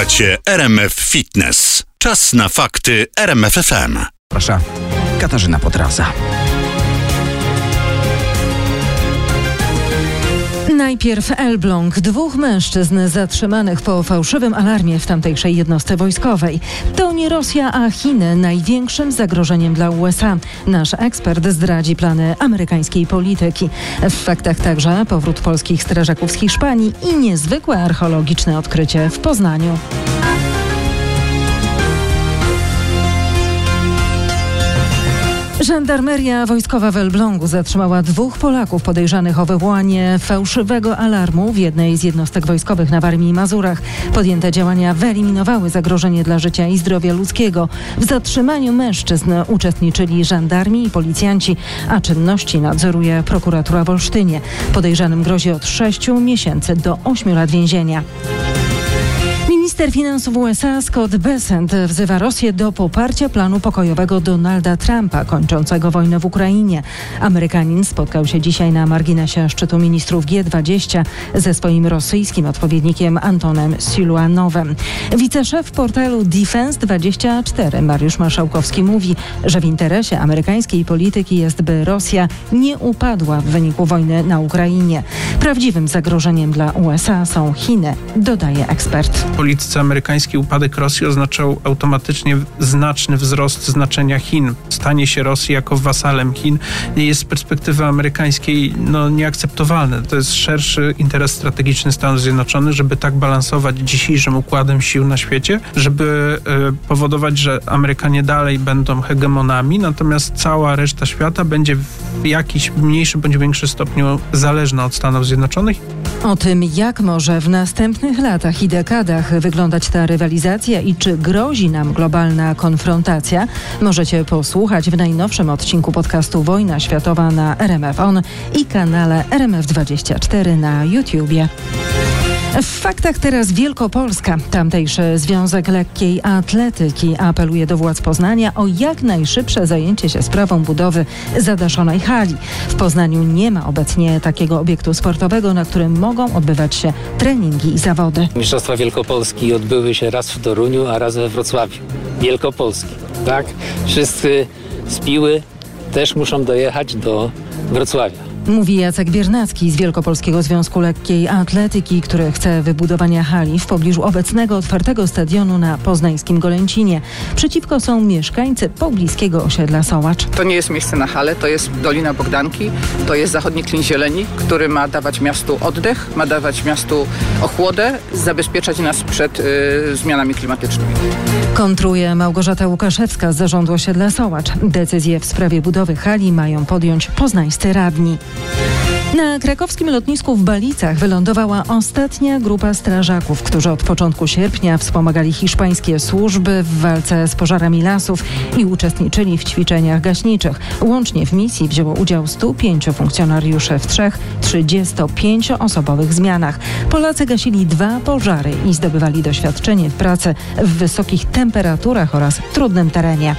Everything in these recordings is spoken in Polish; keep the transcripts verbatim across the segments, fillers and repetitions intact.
Słuchacie R M F Fitness. Czas na fakty R M F F M. Proszę, Katarzyna Potraza. Najpierw Elbląg. Dwóch mężczyzn zatrzymanych po fałszywym alarmie w tamtejszej jednostce wojskowej. To nie Rosja, a Chiny największym zagrożeniem dla U S A. Nasz ekspert zdradzi plany amerykańskiej polityki. W faktach także powrót polskich strażaków z Hiszpanii i niezwykłe archeologiczne odkrycie w Poznaniu. Żandarmeria wojskowa w Elblągu zatrzymała dwóch Polaków podejrzanych o wywołanie fałszywego alarmu w jednej z jednostek wojskowych na Warmii i Mazurach. Podjęte działania wyeliminowały zagrożenie dla życia i zdrowia ludzkiego. W zatrzymaniu mężczyzn uczestniczyli żandarmi i policjanci, a czynności nadzoruje prokuratura w Olsztynie. Podejrzanym grozi od sześciu miesięcy do ośmiu lat więzienia. Minister finansów U S A Scott Bessent wzywa Rosję do poparcia planu pokojowego Donalda Trumpa kończącego wojnę w Ukrainie. Amerykanin spotkał się dzisiaj na marginesie szczytu ministrów G dwadzieścia ze swoim rosyjskim odpowiednikiem Antonem Siluanowem. Wiceszef portalu Defense dwadzieścia cztery Mariusz Marszałkowski mówi, że w interesie amerykańskiej polityki jest, by Rosja nie upadła w wyniku wojny na Ukrainie. Prawdziwym zagrożeniem dla U S A są Chiny, dodaje ekspert. Polityce amerykańskiej upadek Rosji oznaczał automatycznie znaczny wzrost znaczenia Chin. Stanie się Rosji jako wasalem Chin jest z perspektywy amerykańskiej no, nieakceptowalne. To jest szerszy interes strategiczny Stanów Zjednoczonych, żeby tak balansować dzisiejszym układem sił na świecie, żeby e, powodować, że Amerykanie dalej będą hegemonami, natomiast cała reszta świata będzie w jakiś mniejszy bądź większy stopniu zależna od Stanów Zjednoczonych. O tym, jak może w następnych latach i dekadach wyglądać ta rywalizacja i czy grozi nam globalna konfrontacja, możecie posłuchać w najnowszym odcinku podcastu Wojna Światowa na R M F On i kanale R M F dwadzieścia cztery na YouTubie. W faktach teraz Wielkopolska. Tamtejszy Związek Lekkiej Atletyki apeluje do władz Poznania o jak najszybsze zajęcie się sprawą budowy zadaszonej hali. W Poznaniu nie ma obecnie takiego obiektu sportowego, na którym mogą odbywać się treningi i zawody. Mistrzostwa Wielkopolski odbyły się raz w Toruniu, a raz we Wrocławiu. Wielkopolski, tak? Wszyscy z Piły też muszą dojechać do Wrocławia. Mówi Jacek Biernacki z Wielkopolskiego Związku Lekkiej Atletyki, który chce wybudowania hali w pobliżu obecnego otwartego stadionu na poznańskim Golęcinie. Przeciwko są mieszkańcy pobliskiego osiedla Sołacz. To nie jest miejsce na halę, to jest Dolina Bogdanki, to jest zachodni klin zieleni, który ma dawać miastu oddech, ma dawać miastu ochłodę, zabezpieczać nas przed y, zmianami klimatycznymi. Kontruje Małgorzata Łukaszewska z zarządu osiedla Sołacz. Decyzję w sprawie budowy hali mają podjąć poznańscy radni. Na krakowskim lotnisku w Balicach wylądowała ostatnia grupa strażaków, którzy od początku sierpnia wspomagali hiszpańskie służby w walce z pożarami lasów i uczestniczyli w ćwiczeniach gaśniczych. Łącznie w misji wzięło udział stu pięciu funkcjonariuszy w trzech trzydziestopięcioosobowych zmianach. Polacy gasili dwa pożary i zdobywali doświadczenie w pracy w wysokich temperaturach oraz trudnym terenie.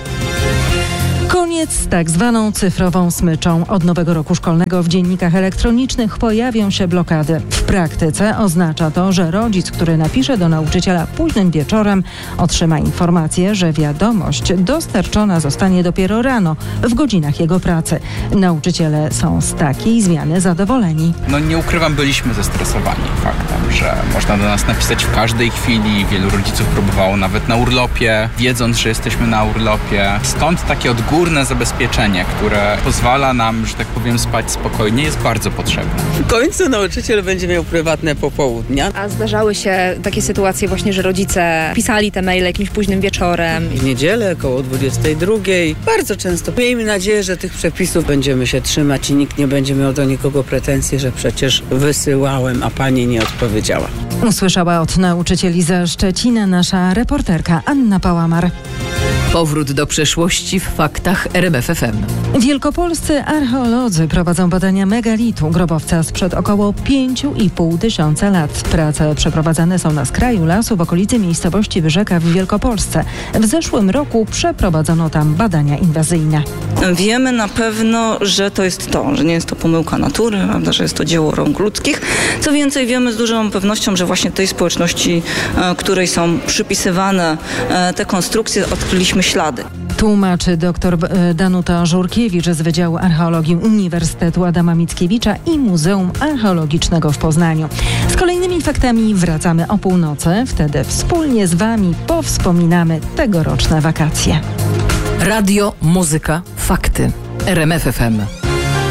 Koniec z tak zwaną cyfrową smyczą. Od nowego roku szkolnego w dziennikach elektronicznych pojawią się blokady. W praktyce oznacza to, że rodzic, który napisze do nauczyciela późnym wieczorem, otrzyma informację, że wiadomość dostarczona zostanie dopiero rano, w godzinach jego pracy. Nauczyciele są z takiej zmiany zadowoleni. No nie ukrywam, byliśmy zestresowani faktem, że można do nas napisać w każdej chwili. Wielu rodziców próbowało nawet na urlopie, wiedząc, że jesteśmy na urlopie. Stąd takie odgórne zabezpieczenie, które pozwala nam, że tak powiem, spać spokojnie, jest bardzo potrzebne. W końcu nauczyciel będzie miał prywatne popołudnia. A zdarzały się takie sytuacje właśnie, że rodzice pisali te maile jakimś późnym wieczorem. W niedzielę około dwudziestej drugiej. Bardzo często. Miejmy nadzieję, że tych przepisów będziemy się trzymać i nikt nie będzie miał do nikogo pretensji, że przecież wysyłałem, a pani nie odpowiedziała. Usłyszała od nauczycieli ze Szczecina nasza reporterka Anna Pałamar. Powrót do przeszłości w faktach R M F F M. Wielkopolscy archeolodzy prowadzą badania megalitu, grobowca sprzed około pięć i pół tysiąca lat. Prace przeprowadzane są na skraju lasu w okolicy miejscowości Wyrzeka w Wielkopolsce. W zeszłym roku przeprowadzono tam badania inwazyjne. Wiemy na pewno, że to jest to, że nie jest to pomyłka natury, prawda, że jest to dzieło rąk ludzkich. Co więcej, wiemy z dużą pewnością, że właśnie tej społeczności, której są przypisywane te konstrukcje, odkryliśmy ślady. Tłumaczy dr Danuta Żurkiewicz z Wydziału Archeologii Uniwersytetu Adama Mickiewicza i Muzeum Archeologicznego w Poznaniu. Z kolejnymi faktami wracamy o północy. Wtedy wspólnie z Wami powspominamy tegoroczne wakacje. Radio, muzyka, fakty. R M F F M.